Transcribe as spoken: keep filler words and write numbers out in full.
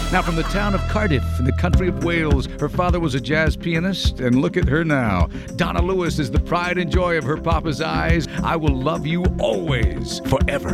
Now, from the town of Cardiff in the country of Wales, her father was a jazz pianist, and look at her now. Donna Lewis is the pride and joy of her papa's eyes. I will love you always, forever.